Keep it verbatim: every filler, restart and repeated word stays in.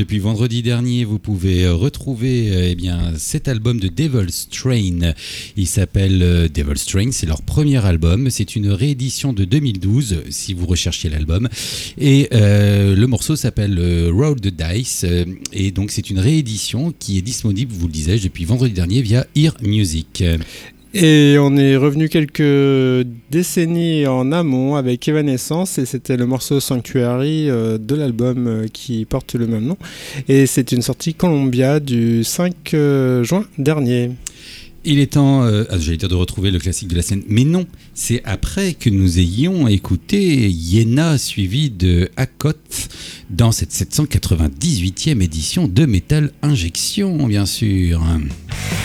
Depuis vendredi dernier, vous pouvez retrouver euh, eh bien, cet album de Devil's Train. Il s'appelle euh, Devil's Train, c'est leur premier album. C'est une réédition de deux mille douze, si vous recherchiez l'album. Et euh, le morceau s'appelle euh, Roll the Dice. Euh, et donc, c'est une réédition qui est disponible, vous le disais, depuis vendredi dernier via Ear Music. Et on est revenu quelques décennies en amont avec Evanescence et c'était le morceau Sanctuary euh, de l'album euh, qui porte le même nom. Et c'est une sortie Columbia du cinq juin dernier. Il est temps, euh, ah, j'allais dire de retrouver le classique de la scène, mais non, c'est après que nous ayons écouté Yéna suivi de Hakot dans cette sept cent quatre-vingt-dix-huitième édition de Metal Injection, bien sûr.